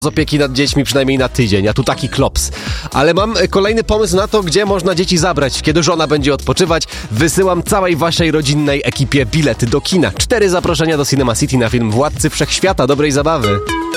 z opieki nad dziećmi przynajmniej na tydzień, a tu taki klops. Ale mam kolejny pomysł na to, gdzie można dzieci zabrać, kiedy żona będzie odpoczywać. Wysyłam całej waszej rodzinnej ekipie bilety do kina. 4 zaproszenia do Cinema City na film Władcy Wszechświata. Dobrej zabawy.